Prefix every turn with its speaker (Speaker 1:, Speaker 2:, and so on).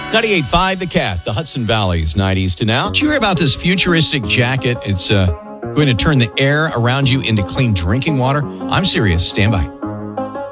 Speaker 1: 98.5 The Cat, the Hudson Valley's 90s to now. Did you hear about this futuristic jacket? It's going to turn the air around you into clean drinking water. I'm serious. Stand by.